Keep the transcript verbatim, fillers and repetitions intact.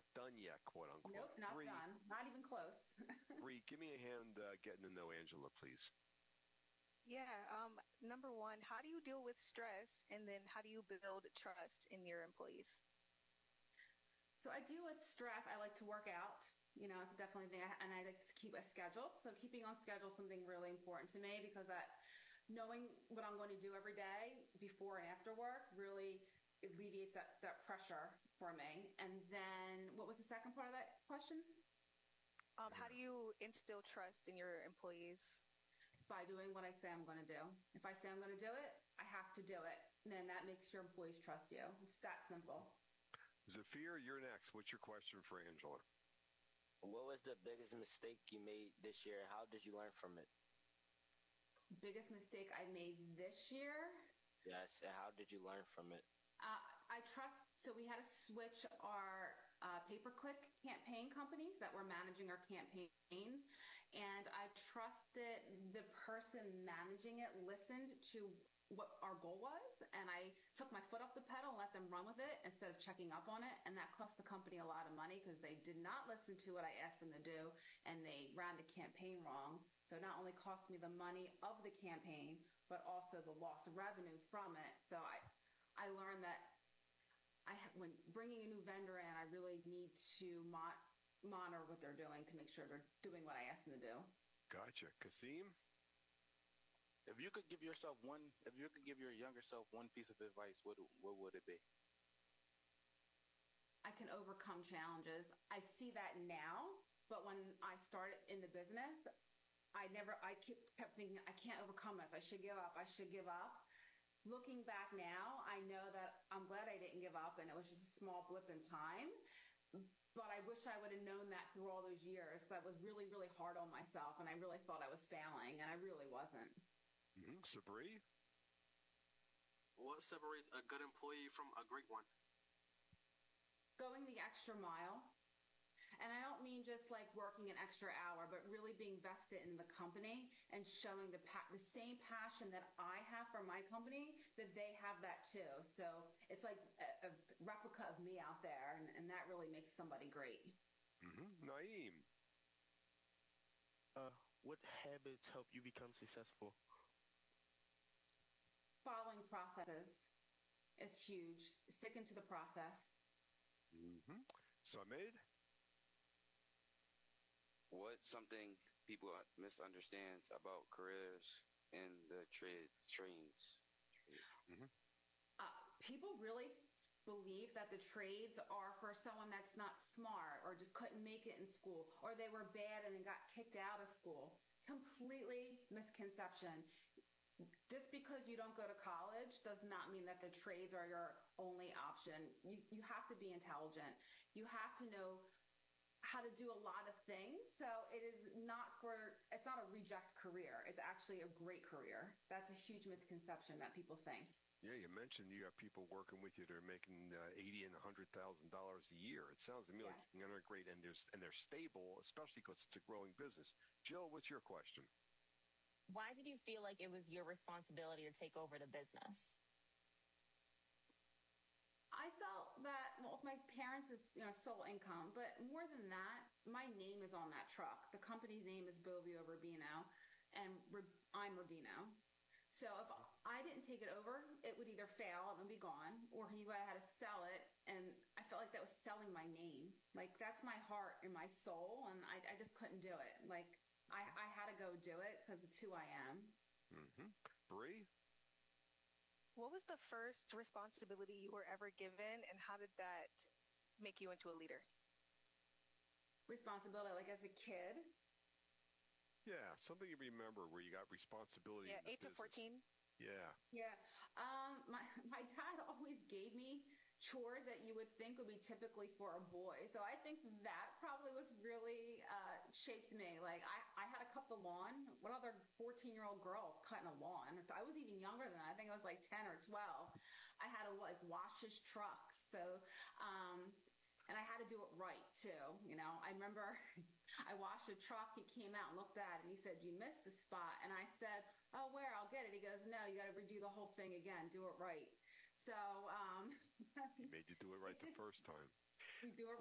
not done yet, quote unquote. Nope, not Bree, done. Not even close. Bree, give me a hand uh, getting to know Angela, please. Yeah. Um, number one, how do you deal with stress? And then how do you build trust in your employees? So I deal with stress. I like to work out. You know, it's definitely a thing, I- and I like to keep a schedule. So keeping on schedule is something really important to me because that knowing what I'm going to do every day before and after work really alleviates that, that pressure for me. And then what was the second part of that question? Um, how do you instill trust in your employees? By doing what I say I'm going to do. If I say I'm going to do it, I have to do it. And then that makes your employees trust you. It's that simple. Zafir, you're next. What's your question for Angela? What was the biggest mistake you made this year? How did you learn from it? Biggest mistake I made this year? Yes, and how did you learn from it? Uh, I trust, so we had to switch our uh, pay-per-click campaign companies that were managing our campaigns. And I trusted the person managing it listened to what our goal was. And I took my foot off the pedal and let them run with it instead of checking up on it. And that cost the company a lot of money because they did not listen to what I asked them to do. And they ran the campaign wrong. So it not only cost me the money of the campaign, but also the lost revenue from it. So I, I learned that I when bringing a new vendor in, I really need to mo- monitor what they're doing to make sure they're doing what I asked them to do. Gotcha. Kasim? If you could give yourself one, if you could give your younger self one piece of advice, what what would it be? I can overcome challenges. I see that now, but when I started in the business, I never, I kept, kept thinking, I can't overcome this. I should give up. I should give up. Looking back now, I know that I'm glad I didn't give up and it was just a small blip in time. But I wish I would have known that through all those years because I was really, really hard on myself and I really thought I was failing and I really wasn't. Mm-hmm. Sabri? What separates a good employee from a great one? Going the extra mile. And I don't mean just like working an extra hour, but really being vested in the company and showing the pa- the same passion that I have for my company, that they have that too. So it's like a, a replica of me out there, and, and that really makes somebody great. Mm-hmm. Naeem? Uh, what habits help you become successful? Following processes is huge. Sticking to the process. Mm-hmm. Samid? What's something people misunderstands about careers in the trade trades? Mm-hmm. Uh, people really believe that the trades are for someone that's not smart or just couldn't make it in school or they were bad and then got kicked out of school. Completely misconception. Just because you don't go to college does not mean that the trades are your only option. You, you have to be intelligent. You have to know how to do a lot of things. So it is not for, it's not a reject career. It's actually a great career. That's a huge misconception that people think. Yeah, you mentioned you have people working with you that are making uh, eighty and a hundred thousand dollars a year. It sounds to me Yes. like you're great, and there's and they're stable, especially because it's a growing business. Jill, what's your question? Why did you feel like it was your responsibility to take over the business? I felt that, well, my parents is, you know, sole income, but more than that, my name is on that truck. The company's name is Bovio Rubino, and I'm Rubino. So if I didn't take it over, it would either fail and be gone, or he would have had to sell it, and I felt like that was selling my name. Like, that's my heart and my soul, and I, I just couldn't do it. Like, I, I had to go do it because it's who I am. Mm-hmm. Bree? What was the first responsibility you were ever given, and how did that make you into a leader? Responsibility, like as a kid. Yeah, something you remember where you got responsibility. Yeah, in the eight to business. fourteen. Yeah. Yeah. Um, my my dad always gave me chores that you would think would be typically for a boy. So I think that probably was really uh, shaped me. Like I, I had to cut the lawn. What other fourteen-year-old girl is cutting a lawn? I was even younger than that. I think I was like ten or twelve. I had to like wash his trucks. So, um, and I had to do it right too. You know, I remember I washed a truck. He came out and looked at it and he said, "You missed a spot." And I said, "Oh, where? I'll get it." He goes, "No, you got to redo the whole thing again. Do it right." So, um, He made you do it right the first time. we do it